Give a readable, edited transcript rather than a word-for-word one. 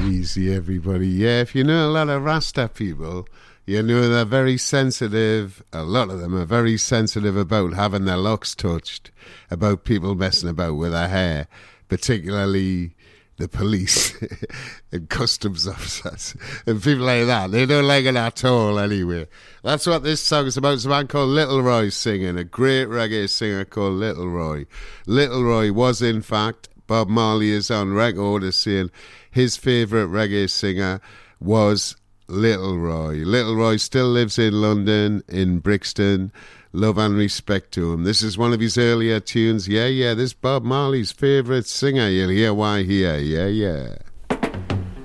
Easy, everybody. Yeah, if you know a lot of Rasta people, you know they're very sensitive. A lot of them are very sensitive about having their locks touched, about people messing about with their hair, particularly the police and customs officers and people like that. They don't like it at all anyway. That's what this song is about. It's a man called Little Roy singing, a great reggae singer called Little Roy. Little Roy was, in fact, Bob Marley is on record as saying his favourite reggae singer was Little Roy. Little Roy still lives in London, in Brixton. Love and respect to him. This is one of his earlier tunes. Yeah, this is Bob Marley's favourite singer. You'll hear why here. Yeah.